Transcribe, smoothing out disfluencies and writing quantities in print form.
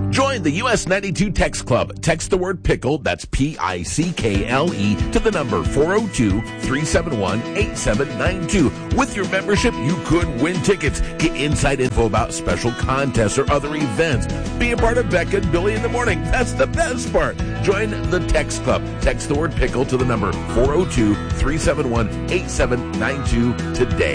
Join the US 92 Text Club. Text the word pickle, that's P-I-C-K-L-E, to the number 402-371-8792. With your membership, you could win tickets, get inside info about special contests or other events. Be a part of Becca and Billy in the Morning. That's the best part. Join the Text Club. Text the word pickle to the number 402-371-8792 today.